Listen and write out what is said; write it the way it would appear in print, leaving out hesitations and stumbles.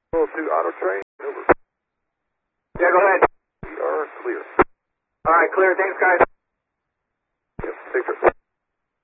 2 auto train, over. Yeah, go ahead. We are clear. All right, clear. Thanks, guys. Yep, take care.